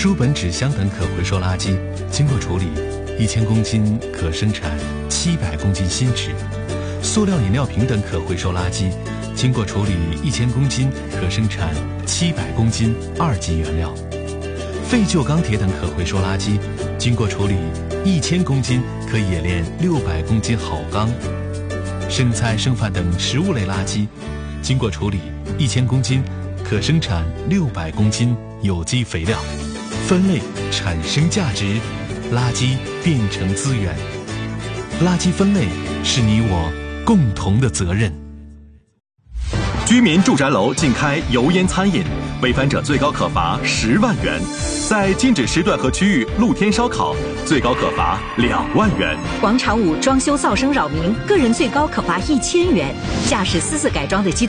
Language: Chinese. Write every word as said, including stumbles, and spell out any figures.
书本、纸箱等可回收垃圾，经过处理，一千公斤可生产七百公斤新纸；塑料饮料瓶等可回收垃圾，经过处理，一千公斤可生产七百公斤二级原料；废旧钢铁等可回收垃圾，经过处理，一千公斤可冶炼六百公斤好钢；剩菜剩饭等食物类垃圾，经过处理，一千公斤可生产六百公斤有机肥料。分类产生价值，垃圾变成资源。垃圾分类是你我共同的责任。 居民住宅楼禁开油烟餐饮，违反者最高可罚十万元；在禁止时段和区域露天烧烤，最高可罚两万元。 广场舞装修噪声扰民，个人最高可罚一千元。驾驶私自改装的机动